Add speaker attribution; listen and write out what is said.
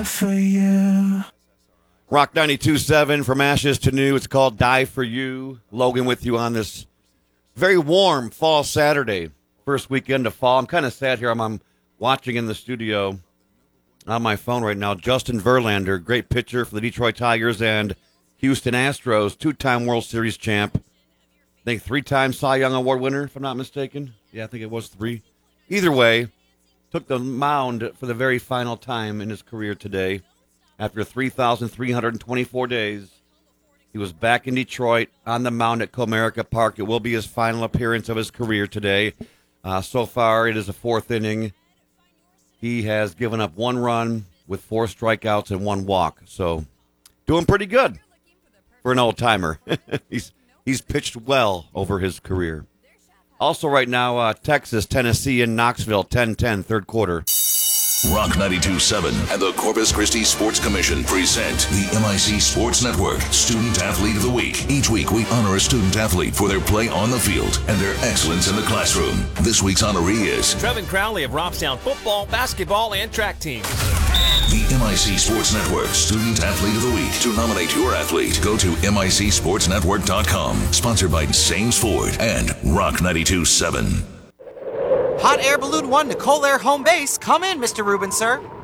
Speaker 1: For you.
Speaker 2: Rock 92.7 from ashes to new. It's called Die For You. Logan with you on this very warm fall Saturday, first weekend of fall. I'm kind of sad here. I'm watching in the studio on my phone right now. Justin Verlander, great pitcher for the Detroit Tigers and Houston Astros, two-time World Series champ. I think three-time Cy Young Award winner, if I'm not mistaken. Yeah, I think it was three. Either way, took the mound for the very final time in his career today. After 3,324 days, he was back in Detroit on the mound at Comerica Park. It will be his final appearance of his career today. So far, it is a fourth inning. He has given up one run with 4 strikeouts and 1 walk. So, doing pretty good for an old-timer. He's pitched well over his career. Also right now, Texas, Tennessee, and Knoxville, 10-10, third quarter.
Speaker 3: Rock 92.7 and the Corpus Christi Sports Commission present the MIC Sports Network Student Athlete of the Week. Each week, we honor a student athlete for their play on the field and their excellence in the classroom. This week's honoree is
Speaker 4: Trevin Crowley of Robstown football, basketball, and track team.
Speaker 3: The MIC Sports Network Student Athlete of the Week. To nominate your athlete, go to MICSportsNetwork.com. Sponsored by Sames Ford and Rock 92.7.
Speaker 5: Hot Air Balloon 1 to Cold Air Home Base. Come in, Mr. Rubin, sir.